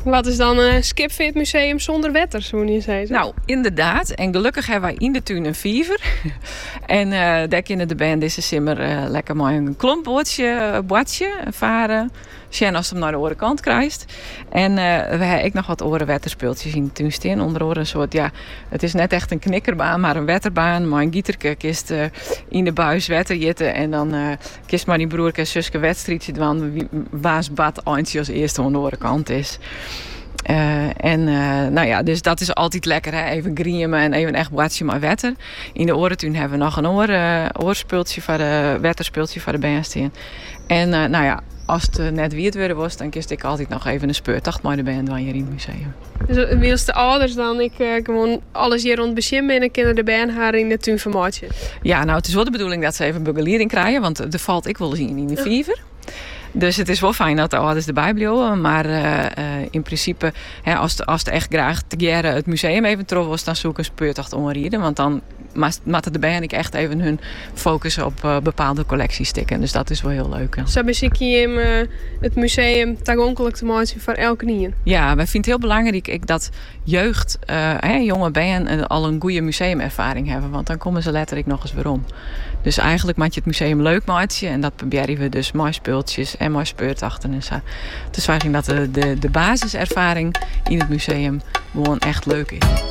Wat is dan een skip voor het museum zonder wetter, zo je zeggen? Nou, inderdaad. En gelukkig hebben wij in de tuin een viever. En daar kunnen de band deze simmer lekker mooi een klompbootje varen. Sjen als je hem naar de andere kant krijgt. En we hebben ook nog wat orenwetterspeeltjes in de tuin staan. Onder andere een soort, ja, het is net echt een knikkerbaan, maar een wetterbaan. Maar een gieterke kist in de buis wetter jitten. En dan kist maar die broerke en zuske wedstrijdje doen. Waas bad eindje als eerste aan de andere kant is. Nou ja, dus dat is altijd lekker, hè? Even griemen en even echt watje maar wetter. In de orentuin hebben we nog een oorspeeltje voor de wetterspeeltje voor de band staan. En nou ja, als het net wie het weer was, dan kiest ik altijd nog even een speurtocht met de band hier in het museum. Dus wilst de ouders dan gewoon alles hier rond begin en dan kunnen de band haar in de tuin vermaatje? Ja, nou het is wel de bedoeling dat ze even begeleiding krijgen, want er valt ik wel zien in de viever. Dus het is wel fijn dat de ouders erbij blijven. Maar in principe, als ze echt graag te jaren het museum even terug was, dan zoek ik een speurtocht onrieden. Want dan moeten de band echt even hun focus op bepaalde collecties stikken. Dus dat is wel heel leuk. Zo beschik je het museum toegankelijk te maken voor elke nieuw. Ja, wij vinden het heel belangrijk dat jeugd, jonge band al een goede museumervaring hebben. Want dan komen ze letterlijk nog eens weer om. Dus eigenlijk maak je het museum leuk maken. En dat proberen we dus mooi speeltjes en mooi speurtochten en zo. Dus wij zien dat de basiservaring in het museum gewoon echt leuk is.